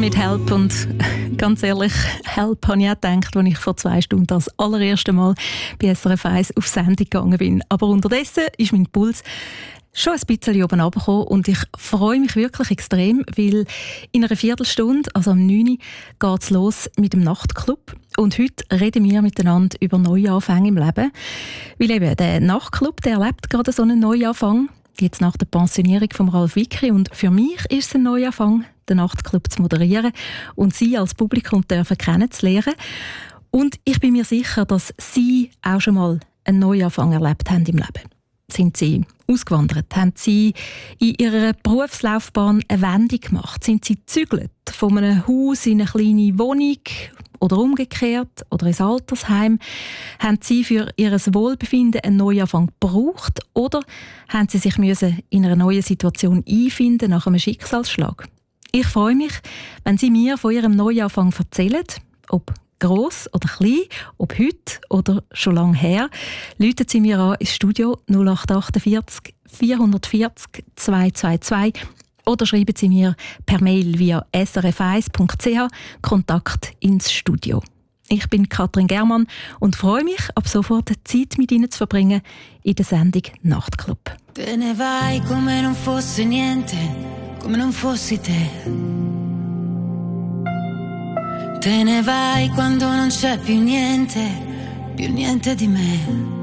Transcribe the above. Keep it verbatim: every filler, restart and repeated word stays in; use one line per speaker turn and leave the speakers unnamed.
mit Help und ganz ehrlich, Help habe ich auch gedacht, als ich vor zwei Stunden das allererste Mal bei S R F eins auf Sendung gegangen bin. Aber unterdessen ist mein Puls schon ein bisschen oben runtergekommen und ich freue mich wirklich extrem, weil in einer Viertelstunde, also am neun Uhr, geht es los mit dem Nachtclub. Und heute reden wir miteinander über Neuanfänge im Leben. Weil eben der Nachtclub, der erlebt gerade so einen Neuanfang, jetzt nach der Pensionierung von Ralf Wicki. Und für mich ist es ein Neuanfang, den Nachtclub zu moderieren und Sie als Publikum dürfen kennenzulernen. Und ich bin mir sicher, dass Sie auch schon mal einen Neuanfang erlebt haben im Leben. Sind Sie ausgewandert? Haben Sie in Ihrer Berufslaufbahn eine Wendung gemacht? Sind Sie gezügelt von einem Haus in eine kleine Wohnung oder umgekehrt oder ins Altersheim? Haben Sie für Ihr Wohlbefinden einen Neuanfang gebraucht oder haben Sie sich müssen in einer neuen Situation einfinden nach einem Schicksalsschlag? Ich freue mich, wenn Sie mir von Ihrem Neuanfang erzählen, ob gross oder klein, ob heute oder schon lange her. Rufen Sie mir an ins Studio null acht achtundvierzig vierhundertvierzig zweihundertzweiundzwanzig oder schreiben Sie mir per Mail via s r f eins punkt c h Kontakt ins Studio. Ich bin Katrin Germann und freue mich, ab sofort Zeit mit Ihnen zu verbringen in der Sendung Nachtclub.
Te ne vai come non fosse niente, come non fossi te. Te ne vai quando non c'è più niente, più niente di me.